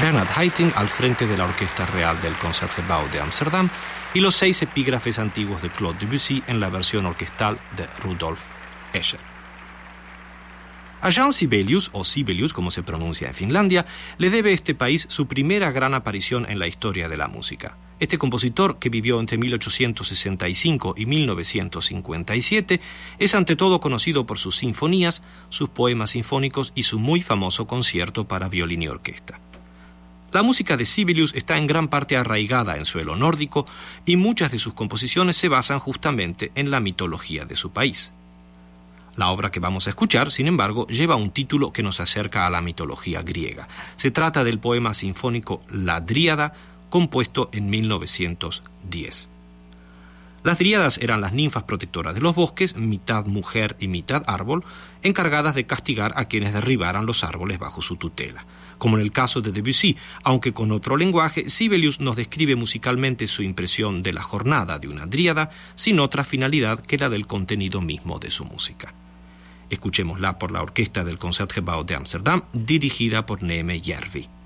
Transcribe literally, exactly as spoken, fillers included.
Bernard Haitink al frente de la Orquesta Real del Concertgebouw de Ámsterdam y los seis epígrafes antiguos de Claude Debussy en la versión orquestal de Rudolf Escher. A Jean Sibelius, o Sibelius como se pronuncia en Finlandia, le debe este país su primera gran aparición en la historia de la música. Este compositor, que vivió entre mil ochocientos sesenta y cinco y mil novecientos cincuenta y siete, es ante todo conocido por sus sinfonías, sus poemas sinfónicos y su muy famoso concierto para violín y orquesta. La música de Sibelius está en gran parte arraigada en suelo nórdico y muchas de sus composiciones se basan justamente en la mitología de su país. La obra que vamos a escuchar, sin embargo, lleva un título que nos acerca a la mitología griega. Se trata del poema sinfónico La Dríada, compuesto en mil novecientos diez. Las dríadas eran las ninfas protectoras de los bosques, mitad mujer y mitad árbol, encargadas de castigar a quienes derribaran los árboles bajo su tutela. Como en el caso de Debussy, aunque con otro lenguaje, Sibelius nos describe musicalmente su impresión de la jornada de una dríada, sin otra finalidad que la del contenido mismo de su música. Escuchémosla por la orquesta del Concertgebouw de Ámsterdam, dirigida por Neeme Järvi.